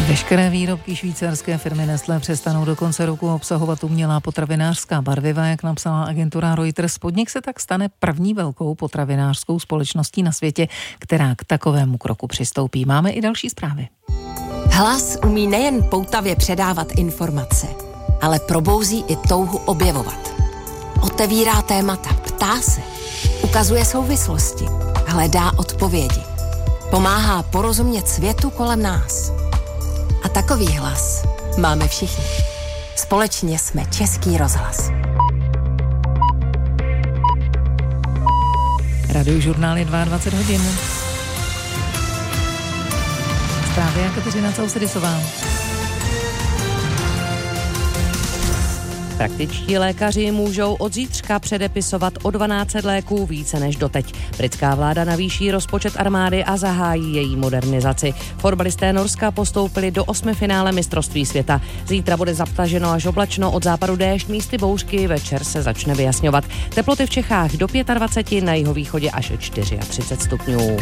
Veškeré výrobky švýcarské firmy Nestlé přestanou do konce roku obsahovat umělá potravinářská barviva, jak napsala agentura Reuters. Podnik se tak stane první velkou potravinářskou společností na světě, která k takovému kroku přistoupí. Máme i další zprávy. Hlas umí nejen poutavě předávat informace, ale probouzí i touhu objevovat. Otevírá témata, ptá se, ukazuje souvislosti, hledá odpovědi. Pomáhá porozumět světu kolem nás. A takový hlas máme všichni. Společně jsme Český rozhlas. Radiožurnál je 22 hodin. Zprávy a Kateřina Causedisová. Praktičtí lékaři můžou od zítřka předepisovat o 12 léků více než doteď. Britská vláda navýší rozpočet armády a zahájí její modernizaci. Fotbalisté Norska postoupili do 8. finále mistrovství světa. Zítra bude zaptaženo až oblačno, od západu déšť, místy bouřky, večer se začne vyjasňovat. Teploty v Čechách do 25, na jihovýchodě až 34 stupňů.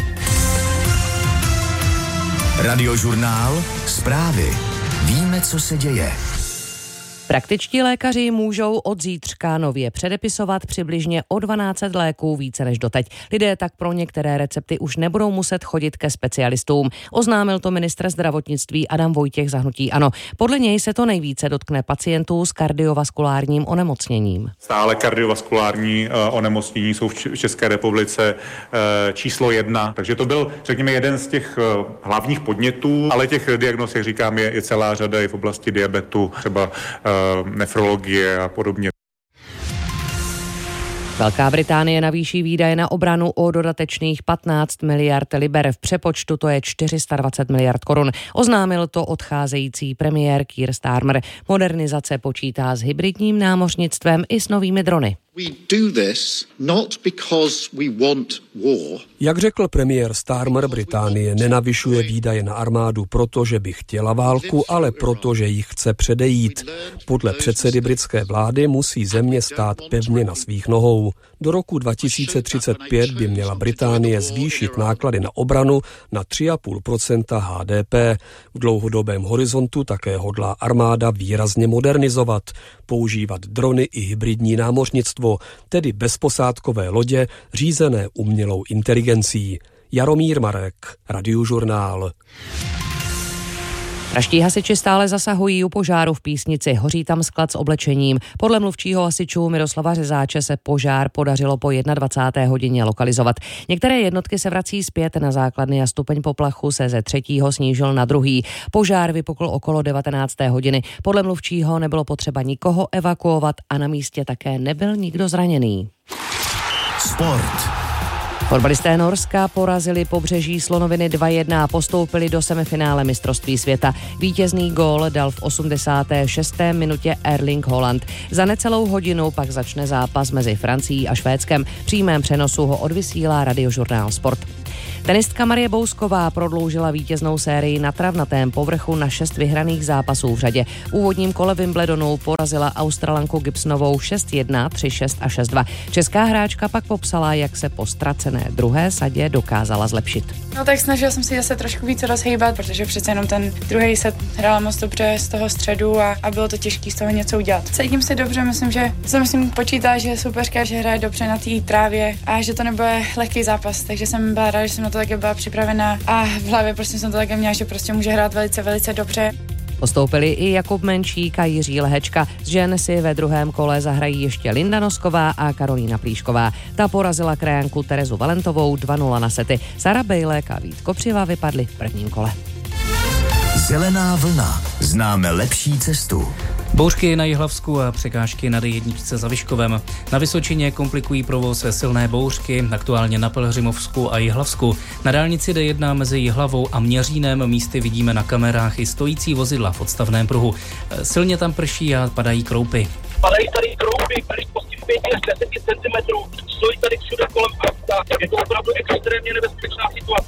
Radiožurnál, zprávy. Víme, co se děje. Praktičtí lékaři můžou od zítřka nově předepisovat přibližně o 12 léků více než doteď. Lidé tak pro některé recepty už nebudou muset chodit ke specialistům. Oznámil to ministr zdravotnictví Adam Vojtěch za hnutí ANO. Podle něj se to nejvíce dotkne pacientů s kardiovaskulárním onemocněním. Stále kardiovaskulární onemocnění jsou v České republice číslo 1, takže to byl, řekněme, jeden z těch hlavních podnětů, ale těch diagnóz, jak říkám, je celá řada i v oblasti diabetu, třeba nefrologie a podobně. Velká Británie navýší výdaje na obranu o dodatečných 15 miliard liber. V přepočtu to je 420 miliard korun. Oznámil to odcházející premiér Keir Starmer. Modernizace počítá s hybridním námořnictvem i s novými drony. Jak řekl premiér Starmer, Británie nenavyšuje výdaje na armádu proto, že by chtěla válku, ale proto, že ji chce předejít. Podle předsedy britské vlády musí země stát pevně na svých nohou. Do roku 2035 by měla Británie zvýšit náklady na obranu na 3,5% HDP. V dlouhodobém horizontu také hodlá armáda výrazně modernizovat, používat drony i hybridní námořnictvo, tedy bezposádkové lodě řízené umělou inteligencí. Jaromír Marek, Radiožurnál. Praští hasiči stále zasahují u požáru v Písnici. Hoří tam sklad s oblečením. Podle mluvčího hasičů Miroslava Řezáče se požár podařilo po 21. hodině lokalizovat. Některé jednotky se vrací zpět na základny a stupeň poplachu se ze 3. snížil na 2. Požár vypukl okolo 19. hodiny. Podle mluvčího nebylo potřeba nikoho evakuovat a na místě také nebyl nikdo zraněný. Sport. Fotbalisté Norska porazili Pobřeží Slonoviny 2-1 a postoupili do semifinále mistrovství světa. Vítězný gól dal v 86. minutě Erling Haaland. Za necelou hodinu pak začne zápas mezi Francií a Švédskem. V přímém přenosu ho odvysílá Radiožurnál Sport. Tenistka Marie Bousková prodloužila vítěznou sérii na travnatém povrchu na 6 vyhraných zápasů v řadě. V úvodním kole Wimbledonu porazila Australanku Gibsonovou 6-1, 3-6 a 6-2. Česká hráčka pak popsala, jak se po ztracené druhé sadě dokázala zlepšit. No tak snažila jsem si zase trošku více rozhýbat, protože přece jenom ten druhý set hrála moc dobře z toho středu a bylo to těžké z toho něco udělat. Cítím si dobře, myslím, že jsem počítala, že soupeřka, že hraje dobře na té trávě a že to nebude lehký zápas, takže jsem byla ráda, že jsem na to také byla připravená a v hlavě prostě jsem to také měla, že prostě může hrát velice, velice dobře. Postoupili i Jakub Menšík a Jiří Lehečka. Z žen si ve druhém kole zahrají ještě Linda Nosková a Karolína Plíšková. Ta porazila krajanku Terezu Valentovou 2-0 na sety. Sara Bejlek a Vít Kopřiva vypadli v prvním kole. Zelená vlna. Známe lepší cestu. Bouřky na Jihlavsku a překážky na D1 za Vyškovem. Na Vysočině komplikují provoz silné bouřky, aktuálně na Pelhřimovsku a Jihlavsku. Na dálnici D1 mezi Jihlavou a Měřínem místy vidíme na kamerách i stojící vozidla v odstavném pruhu. Silně tam prší a padají kroupy. Padají tady kroupy, velikosti 5 až 10 cm. Stojí tady všude kolem auta. Je to opravdu extrémně nebezpečná situace.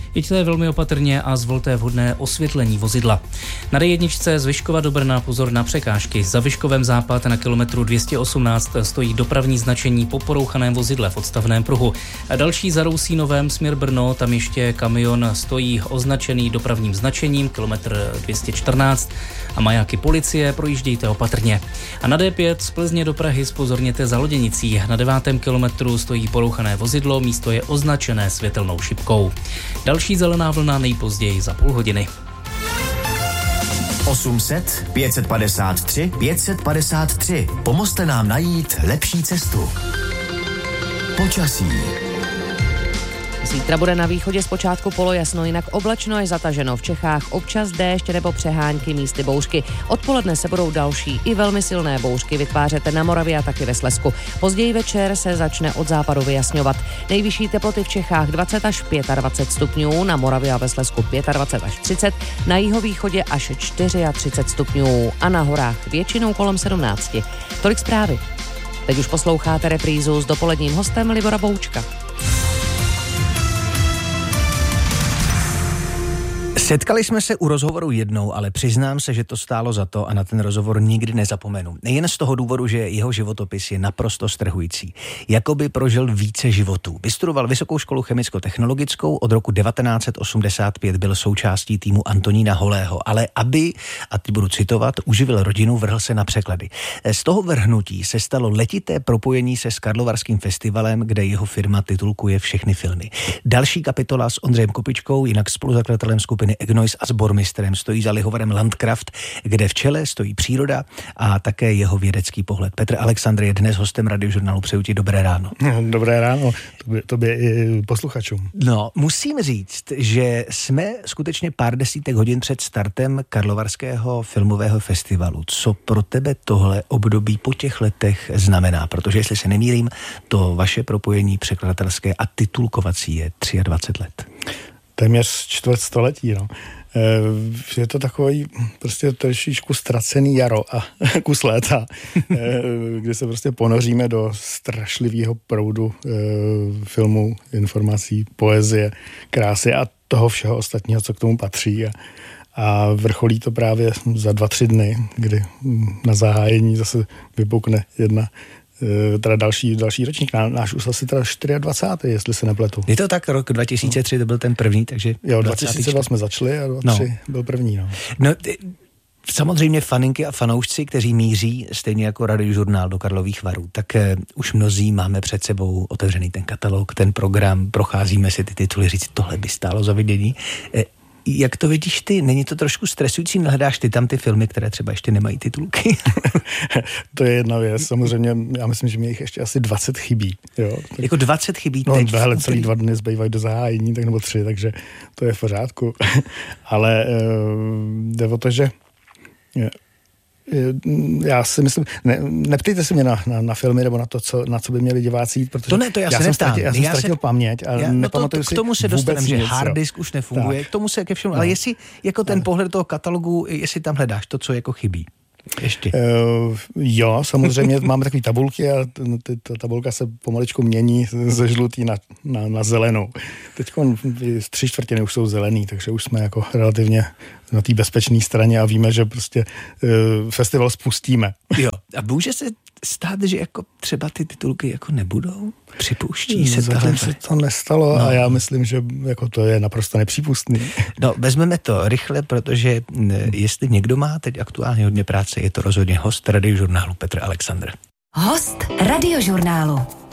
Jeďte velmi opatrně a zvolte vhodné osvětlení vozidla. Na D1 z Vyškova do Brna pozor na překážky. Za Vyškovem západ na kilometru 218 stojí dopravní značení po porouchaném vozidle v odstavném pruhu. A další za Rousínovem směr Brno, tam ještě kamion stojí označený dopravním značením kilometr 214 a majáky policie, projíždějte opatrně. A na D5 z Plzně do Prahy zpozorněte za Loděnicí. Na 9. kilometru stojí porouchané vozidlo, místo je označené světelnou šipkou. Další zelená vlna nejpozději za půl hodiny. 800 553 553. Pomozte nám najít lepší cestu. Počasí. Zítra bude na východě zpočátku polojasno, jinak oblačno až zataženo. V Čechách občas déšť nebo přehánky, místy bouřky. Odpoledne se budou další i velmi silné bouřky vytvářet na Moravě a taky ve Slezsku. Později večer se začne od západu vyjasňovat. Nejvyšší teploty v Čechách 20 až 25 stupňů, na Moravě a ve Slezsku 25 až 30, na jihovýchodě až 34 stupňů a na horách většinou kolem 17. Tolik zprávy. Teď už posloucháte reprízu s dopoledním hostem Libora Boučka. Setkali jsme se u rozhovoru jednou, ale přiznám se, že to stálo za to a na ten rozhovor nikdy nezapomenu. Nejen z toho důvodu, že jeho životopis je naprosto strhující. Jakoby prožil více životů. Vystudoval Vysokou školu chemicko-technologickou, od roku 1985 byl součástí týmu Antonína Holého, ale aby, a teď budu citovat, uživil rodinu, vrhl se na překlady. Z toho vrhnutí se stalo letité propojení se s Karlovarským festivalem, kde jeho firma titulkuje všechny filmy. Další kapitola s Ondřejem Kopičkou, jinak spoluzakladatelem skupiny Egnois a sbormistrem, stojí za lihovarem Landkraft, kde v čele stojí příroda a také jeho vědecký pohled. Petr Alexandr je dnes hostem Radiožurnálu. Přeju ti dobré ráno. Dobré ráno, tobě i posluchačům. No, musím říct, že jsme skutečně pár desítek hodin před startem Karlovarského filmového festivalu. Co pro tebe tohle období po těch letech znamená? Protože, jestli se nemýlím, to vaše propojení překladatelské a titulkovací je 23 let. Téměř čtvrtstoletí, no. Je to takový prostě trošičku ztracený jaro a kus léta, kdy se prostě ponoříme do strašlivého proudu filmů, informací, poezie, krásy a toho všeho ostatního, co k tomu patří. A vrcholí to právě za 2-3 dny, kdy na zahájení zase vypukne teda další ročník, náš už asi teda 24, jestli se nepletu. Je to tak, rok 2003 to byl ten první, takže... Jo, 2002 jsme začali a 2003 byl první, no. No, samozřejmě faninky a fanoušci, kteří míří, stejně jako Radiožurnál, do Karlových Varů, tak už mnozí máme před sebou otevřený ten katalog, ten program, procházíme si ty tituly, říct, tohle by stálo za vidění. Jak to vidíš ty? Není to trošku stresující? Nehledáš ty tam ty filmy, které třeba ještě nemají titulky? To je jedna věc. Samozřejmě, já myslím, že mě jich ještě asi 20 chybí. Jo? Jako 20 chybí teď? No, celý 2 dny zbývají do zahájení, tak nebo 3, takže to je v pořádku. Ale jde o to, že já si myslím, neptejte se mě na filmy nebo na co by měli diváci jít, protože já jsem ztratil paměť a nepamatuju si k tomu se dostaneme, že nic, harddisk už nefunguje, tak. K tomu se ke všemu, ale jestli jako ten pohled toho katalogu, jestli tam hledáš to, co jako chybí. Ještě. Jo, samozřejmě máme takové tabulky a ta tabulka se pomaličku mění ze žlutý na zelenou. Teď 3/4 už jsou zelený, takže už jsme jako relativně na té bezpečné straně a víme, že prostě festival spustíme. Jo, a může se stát, že jako třeba ty titulky jako nebudou? Připouští se tohle? Zatím se to nestalo a já myslím, že jako to je naprosto nepřípustný. No, vezmeme to rychle, protože jestli někdo má teď aktuálně hodně práce, je to rozhodně host Radiožurnálu Petr Alexandr. Host Radiožurnálu.